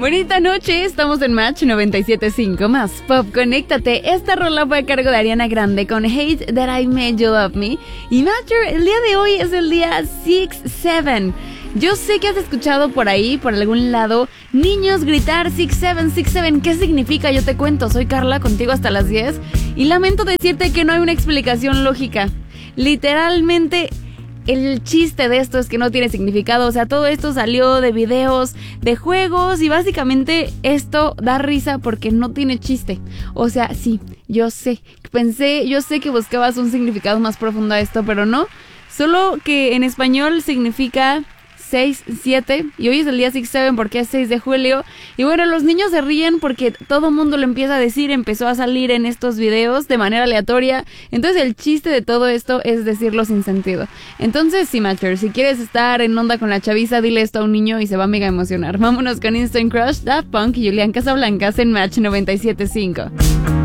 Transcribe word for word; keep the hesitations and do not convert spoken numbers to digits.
Bonita noche, estamos en Match noventa y siete punto cinco más Pop, conéctate. Esta rola fue a cargo de Ariana Grande con Hate That I Made You Love Me. Y Matcher, el día de hoy es el día six seven. Yo sé que has escuchado por ahí, por algún lado, niños gritar six seven, six seven. ¿Qué significa? Yo te cuento. Soy Carla, contigo hasta las diez. Y lamento decirte que no hay una explicación lógica. Literalmente, el chiste de esto es que no tiene significado. O sea, todo esto salió de videos, de juegos, y básicamente esto da risa porque no tiene chiste. O sea, sí, yo sé, pensé, yo sé que buscabas un significado más profundo a esto, pero no. Solo que en español significa seis siete, y hoy es el día six seven porque es seis de julio. Y bueno, los niños se ríen porque todo el mundo lo empieza a decir, empezó a salir en estos videos de manera aleatoria. Entonces el chiste de todo esto es decirlo sin sentido. Entonces sí, Matcher, si quieres estar en onda con la chaviza, dile esto a un niño y se va a mega emocionar. Vámonos con Instant Crush, Daft Punk y Julián Casablancas en Match noventa y siete punto cinco.